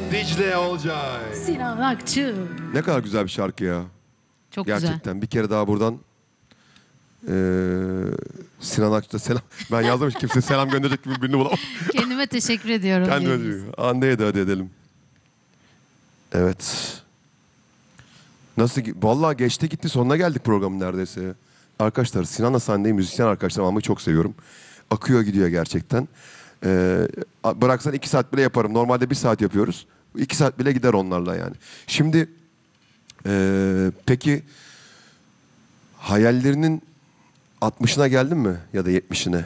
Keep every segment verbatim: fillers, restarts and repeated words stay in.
Dicle Olcay. Sinan Akçıl. Ne kadar güzel bir şarkı ya. Çok Gerçekten. güzel. Bir kere daha buradan eee Sinan Akçıl'a selam. Ben yazdım hiç kimse selam gönderecek gibi birini bulamadım. Kendime teşekkür ediyorum. Kendime Cengiz. diyor. Hande'ye de hadi edelim. Evet. Nasıl? gi- Vallahi geçti gitti, sonuna geldik programın neredeyse. Arkadaşlar Sinan'la sahneyi müzisyen arkadaşlarım almayı çok seviyorum. Akıyor gidiyor gerçekten. Ee, bıraksan iki saat bile yaparım. Normalde bir saat yapıyoruz. İki saat bile gider onlarla yani. Şimdi ee, peki hayallerinin altmışına geldin mi? Ya da yetmişine?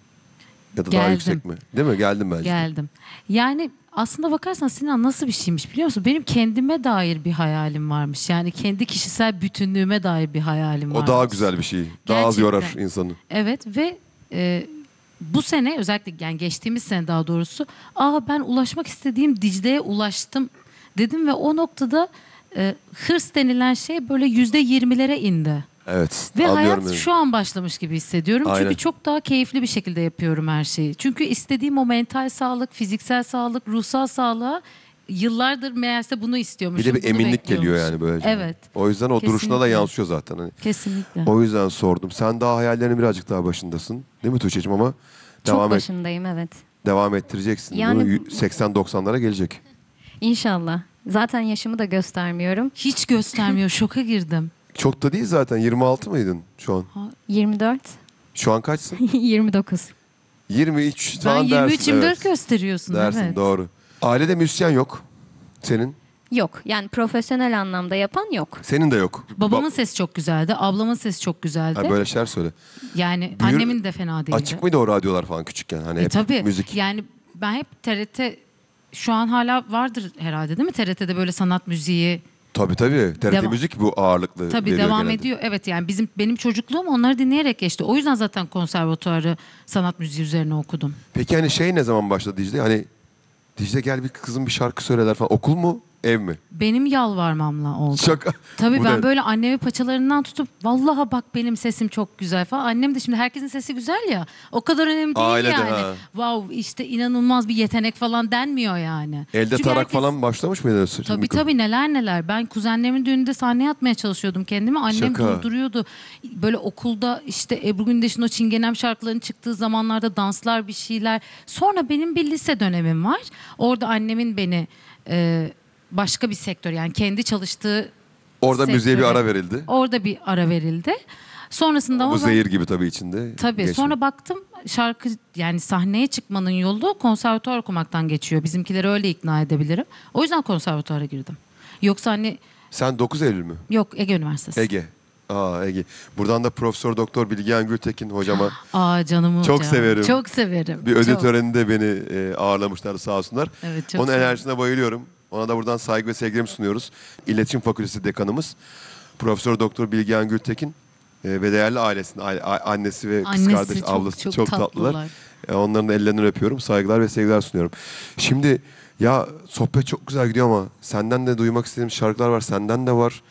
Ya da daha Geldim. yüksek mi? Değil mi? Geldim bence. Geldim. Yani aslında bakarsan Sinan nasıl bir şeymiş biliyor musun? Benim kendime dair bir hayalim varmış. Yani kendi kişisel bütünlüğüme dair bir hayalim varmış. O daha güzel bir şey. Daha az yorar Gerçekten. insanı. Evet ve e, bu sene özellikle yani geçtiğimiz sene daha doğrusu aa ben ulaşmak istediğim Dicle'ye ulaştım dedim ve o noktada e, hırs denilen şey böyle yüzde yirmilere indi. Evet. Ve anlıyorum hayat yani. şu an başlamış gibi hissediyorum. Aynen. Çünkü çok daha keyifli bir şekilde yapıyorum her şeyi. Çünkü istediğim o mental sağlık, fiziksel sağlık, ruhsal sağlığa yıllardır meğerse bunu Bir istiyormuşum. de bir bunu eminlik geliyor bekliyormuşum. yani böylece. Evet. O yüzden o duruşuna da Kesinlikle. yansıyor zaten. Hani. Kesinlikle. O yüzden sordum. Sen daha hayallerinin birazcık daha başındasın. Değil mi Tuğçe'cim ama Çok devam, et, başındayım, evet. devam ettireceksin. Yani- Bunu seksen doksanlara gelecek. İnşallah. Zaten yaşımı da göstermiyorum. Hiç göstermiyor. Şoka girdim. Çok da değil zaten. yirmi altı mıydın şu an? yirmi dört, Şu an kaçsın? yirmi dokuz. yirmi üç Ben falan yirmi üç dersin. yirmi dört evet. gösteriyorsun. Dersin evet. doğru. Ailede müzisyen yok. Senin? Yok. Yani profesyonel anlamda yapan yok. Senin de yok. Babamın Ba- sesi çok güzeldi. Ablamın sesi çok güzeldi. Ha, böyle şeyler söyle. Yani Büyür- annemin de fena değildi. Açık mıydı o radyolar falan küçükken? Hani E hep tabii. müzik. Yani ben hep T R T şu an hala vardır herhalde değil mi? T R T'de böyle sanat müziği Tabii tabii. T R T Devam- müzik bu ağırlıklı tabii veriyor devam genelde. ediyor. Evet yani bizim benim çocukluğum onları dinleyerek geçti. O yüzden zaten konservatuarı sanat müziği üzerine okudum. Peki hani şey ne zaman başladı Dicle? Hani Dicle gel bir kızım bir şarkı söyler falan. Okul mu? Ev mi? Benim yalvarmamla oldu. Şaka. Tabii Bu ben ne? böyle annemi paçalarından tutup vallaha bak benim sesim çok güzel falan. Annem de şimdi herkesin sesi güzel ya. O kadar önemli değil Ailede, yani. ha. Wow işte inanılmaz bir yetenek falan denmiyor yani. Elde Çünkü tarak herkes- falan başlamış mıydı? Tabii tabii neler neler. Ben kuzenlerimin düğününde sahneye atmaya çalışıyordum kendimi. Annem Şaka. durduruyordu. Böyle okulda işte Ebru Gündeş'in o Çingenem şarkılarının çıktığı zamanlarda danslar bir şeyler. Sonra benim bir lise dönemim var. Orada annemin beni e, başka bir sektör yani kendi çalıştığı Orada müziğe bir sektöre- ara verildi. Orada bir ara verildi. Sonrasında Bu ama ben- zehir gibi tabii içinde. tabii Geçti. sonra baktım şarkı yani sahneye çıkmanın yolu konservatuvar okumaktan geçiyor. Bizimkileri öyle ikna edebilirim. O yüzden konservatuvara girdim. Yoksa hani Sen dokuz Eylül mü? yok Ege Üniversitesi. Ege. Aa Ege. Buradan da Profesör Doktor Bilgehan Gültekin hocama Aa canım Çok hocam. severim. Çok severim. bir ödül Çok. töreninde beni e, ağırlamışlardı sağ olsunlar. Evet, çok Onun severim. enerjisine bayılıyorum. Ona da buradan saygı ve sevgilerimi sunuyoruz. İletişim Fakültesi dekanımız Profesör Doktor Bilgehan Gültekin e, ve değerli ailesinin aile- a- annesi ve kız Annesi kardeş çok- ablası çok çok, tatlılar. tatlılar. E, onların da ellerinden öpüyorum. Saygılar ve sevgiler sunuyorum. Şimdi ya sohbet çok güzel gidiyor ama senden de duymak istediğim şarkılar var. Senden de var.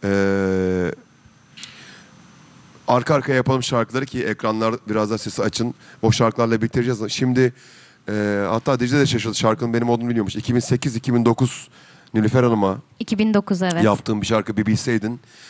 Eee Arka arkaya yapalım şarkıları ki ekranlar biraz daha sesi açın. O şarkılarla bitireceğiz. Şimdi e, hatta Dicle de şaşırdı. Şarkının benim olduğunu bilmiyormuş. iki bin sekiz iki bin dokuz Nilüfer Hanım'a iki bin dokuz, evet. yaptığım bir şarkı bir bilseydin.